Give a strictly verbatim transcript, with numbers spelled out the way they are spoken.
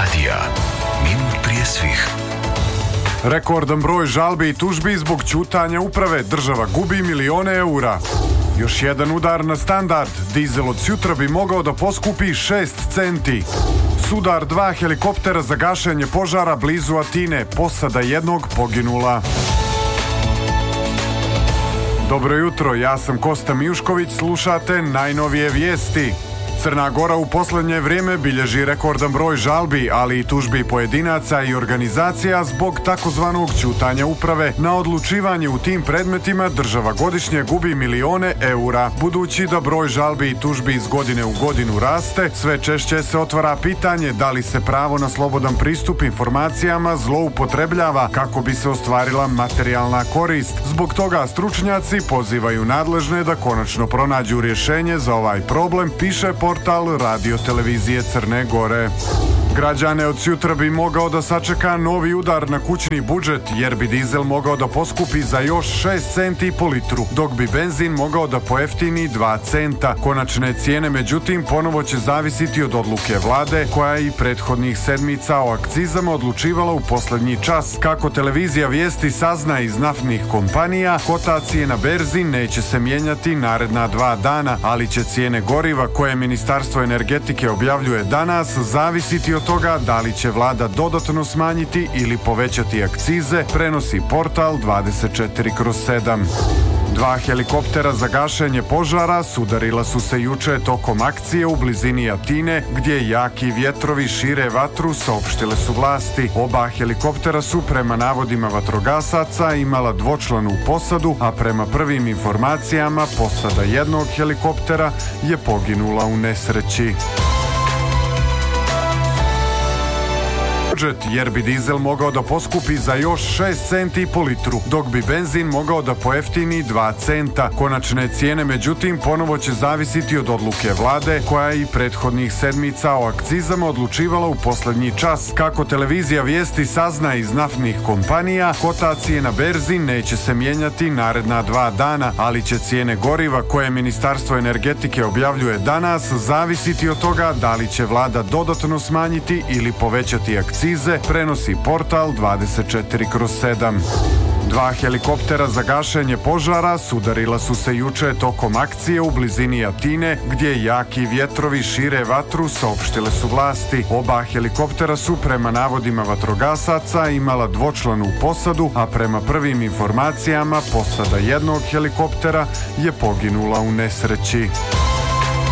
radija. Minut prije svih. Rekordan broj žalbi i tužbi zbog ćutanja uprave. Država gubi milione eura. Još jedan udar na standard. Dizel od sutra bi mogao da poskupi šest centi. Sudar dva helikoptera za gašenje požara blizu Atine. Posada jednog poginula. Dobro jutro, ja sam Kosta Mijušković, slušate najnovije vijesti. Crna Gora u posljednje vrijeme bilježi rekordan broj žalbi, ali i tužbi pojedinaca i organizacija zbog takozvanog ćutanja uprave. Na odlučivanje u tim predmetima država godišnje gubi milione eura. Budući da broj žalbi i tužbi iz godine u godinu raste, sve češće se otvara pitanje da li se pravo na slobodan pristup informacijama zloupotrebljava kako bi se ostvarila materijalna korist. Zbog toga stručnjaci pozivaju nadležne da konačno pronađu rješenje za ovaj problem, piše portal radio-televizije Crne Gore. Građane od sutra bi mogao da sačeka novi udar na kućni budžet, jer bi dizel mogao da poskupi za još šest centi po litru, dok bi benzin mogao da pojeftini dva centa. Konačne cijene, međutim, ponovo će zavisiti od odluke vlade, koja je i prethodnih sedmica o akcizama odlučivala u posljednji čas. Kako televizija vijesti sazna iz naftnih kompanija, kotacije na berzi neće se mijenjati naredna dva dana, ali će cijene goriva koje Ministarstvo energetike objavljuje danas zavisiti od toga da li će vlada dodatno smanjiti ili povećati akcize, prenosi portal dvadeset četiri kroz sedam. Dva helikoptera za gašenje požara sudarila su se juče tokom akcije u blizini Atine, gdje jaki vjetrovi šire vatru, saopštile su vlasti. Oba helikoptera su prema navodima vatrogasaca imala dvočlanu posadu, a prema prvim informacijama posada jednog helikoptera je poginula u nesreći. Jer bi dizel mogao da poskupi za još šest centi po litru, dok bi benzin mogao da pojeftini dva centa. Konačne cijene, međutim, ponovo će zavisiti od odluke vlade, koja je i prethodnih sedmica o akcizama odlučivala u posljednji čas. Kako televizija vijesti sazna iz naftnih kompanija, kotacije na berzi neće se mijenjati naredna dva dana, ali će cijene goriva koje Ministarstvo energetike objavljuje danas zavisiti od toga da li će vlada dodatno smanjiti ili povećati akcize, prenosi portal dvadeset četiri kroz sedam. Dva helikoptera za gašenje požara sudarila su se juče tokom akcije u blizini Atine, gdje jaki vjetrovi šire vatru, saopštile su vlasti. Oba helikoptera su prema navodima vatrogasaca imala dvočlanu posadu, a prema prvim informacijama posada jednog helikoptera je poginula u nesreći.